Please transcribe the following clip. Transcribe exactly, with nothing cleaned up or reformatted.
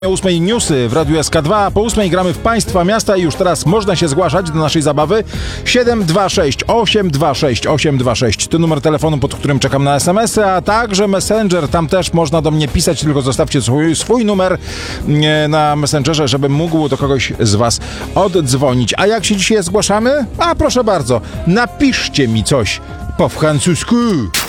O ósmej newsy w Radiu S K dwa, a po ósmej gramy w Państwa Miasta i już teraz można się zgłaszać do naszej zabawy. siedem dwa sześć osiem dwa sześć osiem dwa sześć to numer telefonu, pod którym czekam na es em esy, a także Messenger. Tam też można do mnie pisać, tylko zostawcie swój, swój numer na Messengerze, żebym mógł do kogoś z Was oddzwonić. A jak się dzisiaj zgłaszamy? A proszę bardzo, napiszcie mi coś po francusku.